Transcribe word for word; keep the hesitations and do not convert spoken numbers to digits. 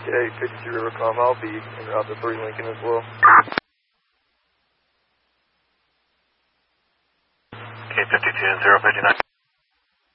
Okay, fifty-two Rivercom, I'll be en route to three Lincoln as well. Okay, fifty-two, zero fifty-nine.